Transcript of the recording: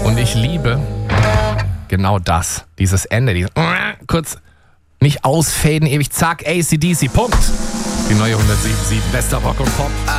Und ich liebe genau das. Dieses Ende, dieses kurz nicht ausfaden, ewig zack, AC/DC, Punkt. Die neue 107.7 Bester Rock und Pop.